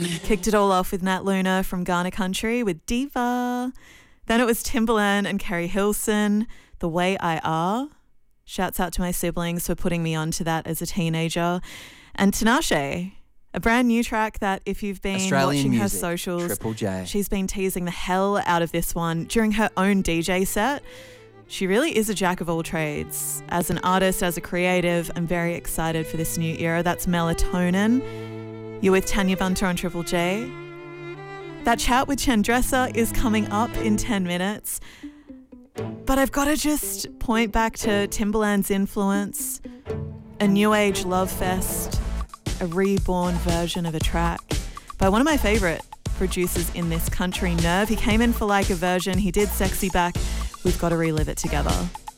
Kicked it all off with Nat Luna from Ghana Country with Diva. Then it was Timbaland and Kerry Hilson, The Way I Are. Shouts out to my siblings for putting me onto that as a teenager. And Tinashe, a brand new track that if you've been Australian watching music, her socials, Triple J. She's been teasing the hell out of this one during her own DJ set. She really is a jack of all trades. As an artist, as a creative, I'm very excited for this new era. That's Melatonin. You're with Tanya Bunter on Triple J. That chat with Chandressa is coming up in 10 minutes. But I've got to just point back to Timbaland's influence, a new age love fest, a reborn version of a track by one of my favourite producers in this country, Nerve. He came in for like a version, he did Sexy Back. We've got to relive it together.